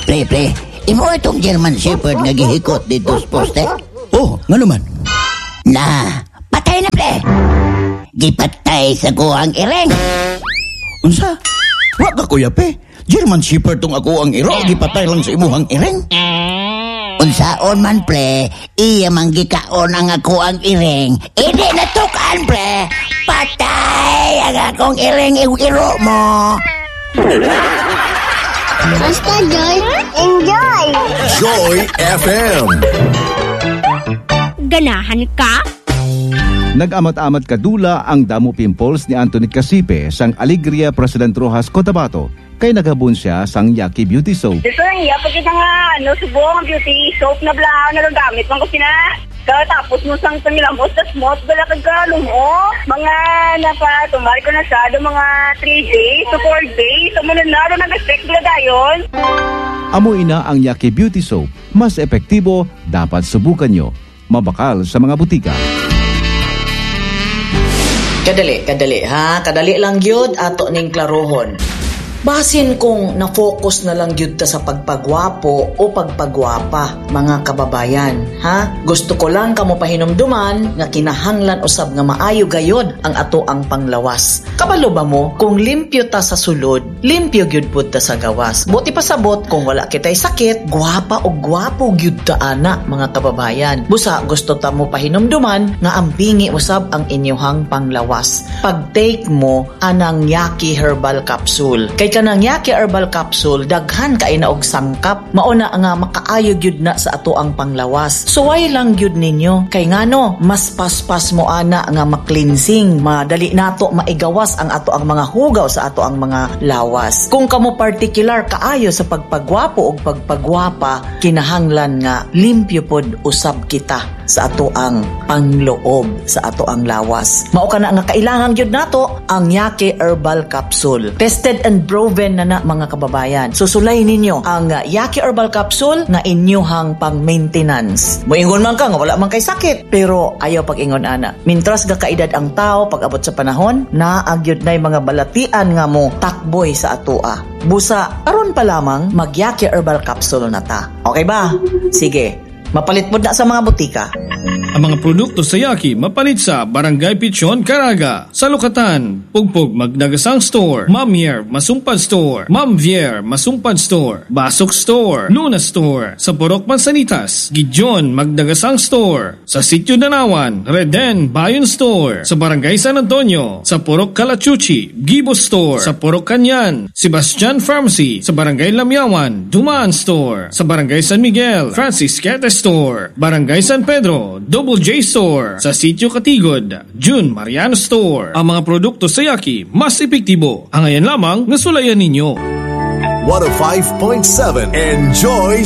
Pre. Imo itong German Shepherd nga gihikot dito sa poste? Oh, nga naman. Na, patay na, pre. Gipatay sa kuhang ireng. Unsa? Wa ka kuya pe. German Shepherd tong ako ang iro. Gipatay lang sa imuhang ireng. Unsaon man, pre. Iya manggikaon ang ako ang ireng. Hindi natukan, pre. Patay ang akong ireng iro mo. Basta Joy, enjoy! Joy FM. Ganahan ka? Nag-amat-amat kadula ang damo pimples ni Anthony Casipe sang Alegria President Rojas Cotabato kay nagabun siya sang Yaki Beauty Soap. Ito lang iya, pag kita nga, subong ang beauty soap na blaho na gamit mo kasi na. Tapos mo sang tangilamos, tas mo, bala kagkalong mo. Mga tumari ko na siya, mga 3 days to 4 days. So, muna na, nag-expect bila dayon. Amoy na ang Yaki Beauty Soap. Mas epektibo, dapat subukan nyo. Mabakal sa mga butika. Kadali ha. Kadali lang gyud ato ning klarohon. Basin kung na-focus na lang gyud ta sa pagpagwapo o pagpagwapa, mga kababayan, ha? Gusto ko lang kamo pahinumduman nga kinahanglan usab nga maayo gayod ang ato ang panglawas. Kabalo ba mo kung limpyo ta sa sulod, limpyo gyud pud ta sa gawas. Buti pasabot kung wala kitay sakit, gwapa o gwapo gyud ta ana, mga kababayan. Busa gusto ta mo pahinumduman nga ampingi usab ang inyohang panglawas. Pag-take mo anang Yaki Herbal Capsule. Kay kanang Yaki Herbal Capsule, daghan kay na og sangkap. Mauna nga makaayo gyud na sa ato ang panglawas. Suway lang gyud ninyo. Kay ngano, mas paspas mo ana nga ma-cleansing, madali nato maigawas ang ato ang mga hugaw sa ato ang mga lawas. Kung kamo particular kaayo sa pagpagwapo o pagpagwapa, kinahanglan nga limpyo pod usab kita sa ato ang pangloob sa ato ang lawas. Mao kana nga kailangan gyud nato ang Yaki Herbal Capsule. Tested and proven na mga kababayan. Susulay ninyo ang Yaki Herbal Capsule na inyohang pang-maintenance. Moingon man ka nga wala man kay sakit, pero ayaw pag-ingon ana. Mintras ga kaedad ang tao pag abot sa panahon, naagyod nay mga balatian nga mo takboy sa atoa. Busa aron pa lamang mag Yaki Herbal Capsule na ta. Okay ba? Sige. Mapalit mo na sa mga butika. Ang mga produkto sa Yaki mapalit sa Barangay Pichon, Caraga, sa Lukatan, Pugpug Magdagasang Store, Ma'am Yer Masumpad Store, Ma'am Vier Masumpad Store, Basok Store, Luna Store, sa Purok Mansanitas, Gideon Magdagasang Store, sa Sitio Danawan, Reden Bayon Store, sa Barangay San Antonio, sa Purok Calachuchi, Gibo Store, sa Purok Kanyan, Sebastian Pharmacy, sa Barangay Lamyawan, Dumaan Store, sa Barangay San Miguel, Francis Quete Store, Barangay San Pedro, Double J Store, sa Sitio Katigod, June Mariano Store. Ang mga produkto sa Yaki mas epektibo. Ang ayan lamang nasulayan ninyo. 105.7 Enjoy